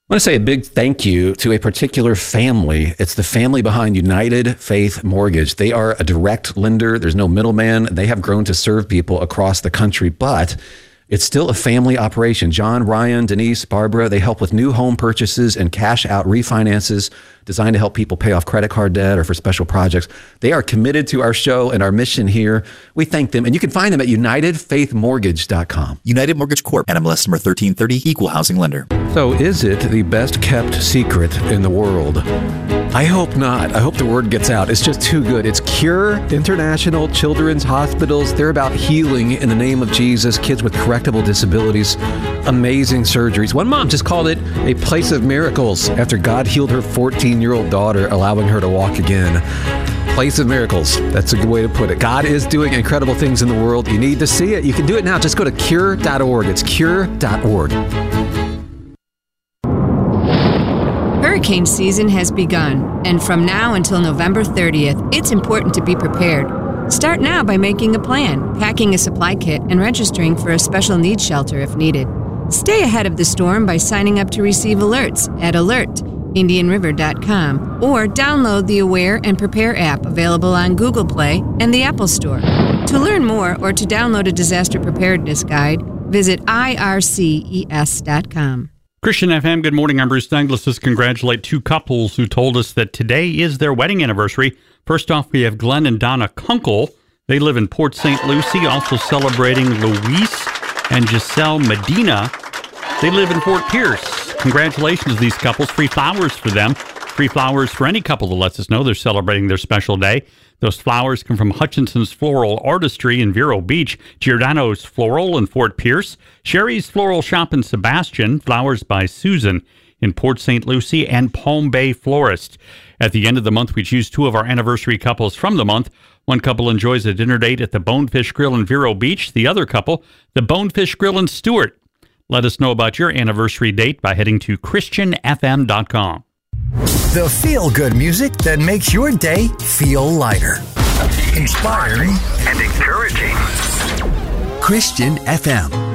I want to say a big thank you to a particular family. It's the family behind United Faith Mortgage. They are a direct lender. There's no middleman. They have grown to serve people across the country, but it's still a family operation. John, Ryan, Denise, Barbara, they help with new home purchases and cash out refinances designed to help people pay off credit card debt or for special projects. They are committed to our show and our mission here. We thank them. And you can find them at UnitedFaithMortgage.com. United Mortgage Corp. NMLS number 1330, Equal Housing Lender. So is it the best kept secret in the world? I hope not. I hope the word gets out. It's just too good. It's Cure International Children's Hospitals. They're about healing in the name of Jesus, kids with correctable disabilities, amazing surgeries. One mom just called it a place of miracles after God healed her 14-year-old daughter, allowing her to walk again. Place of miracles. That's a good way to put it. God is doing incredible things in the world. You need to see it. You can do it now. Just go to cure.org. It's cure.org. Hurricane season has begun, and from now until November 30th, it's important to be prepared. Start now by making a plan, packing a supply kit, and registering for a special needs shelter if needed. Stay ahead of the storm by signing up to receive alerts at alert.indianriver.com or download the Aware and Prepare app available on Google Play and the Apple Store. To learn more or to download a disaster preparedness guide, visit irces.com. Christian FM, good morning. I'm Bruce Douglas. Let's congratulate two couples who told us that today is their wedding anniversary. First off, we have Glenn and Donna Kunkel. They live in Port St. Lucie, also celebrating Luis and Giselle Medina. They live in Fort Pierce. Congratulations to these couples. Free flowers for them. Free flowers for any couple that lets us know they're celebrating their special day. Those flowers come from Hutchinson's Floral Artistry in Vero Beach, Giordano's Floral in Fort Pierce, Sherry's Floral Shop in Sebastian, Flowers by Susan in Port St. Lucie, and Palm Bay Florist. At the end of the month, we choose two of our anniversary couples from the month. One couple enjoys a dinner date at the Bonefish Grill in Vero Beach. The other couple, the Bonefish Grill in Stewart. Let us know about your anniversary date by heading to ChristianFM.com. The feel-good music that makes your day feel lighter, inspiring, and encouraging. Christian FM.